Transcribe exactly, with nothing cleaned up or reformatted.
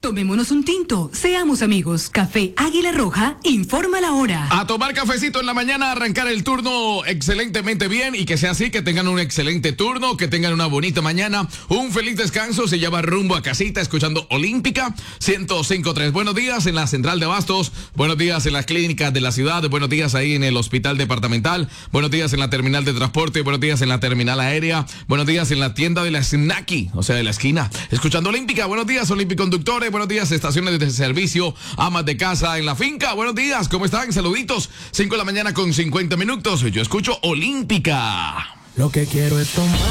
Tomémonos un tinto, seamos amigos. Café Águila Roja, informa la hora. A tomar cafecito en la mañana, arrancar el turno excelentemente bien y que sea así, que tengan un excelente turno, que tengan una bonita mañana, un feliz descanso, se llama rumbo a casita, escuchando Olímpica ciento cinco punto tres. Buenos días en la central de Abastos, buenos días en las clínicas de la ciudad, buenos días ahí en el hospital departamental, buenos días en la terminal de transporte, buenos días en la terminal aérea, buenos días en la tienda de la Snacky, o sea, de la esquina, escuchando Olímpica. Buenos días, Olímpiconductores. Buenos días, estaciones de servicio, amas de casa en la finca. Buenos días, ¿cómo están? Saluditos. cinco de la mañana con cincuenta minutos. Yo escucho Olímpica. Lo que quiero es tomar.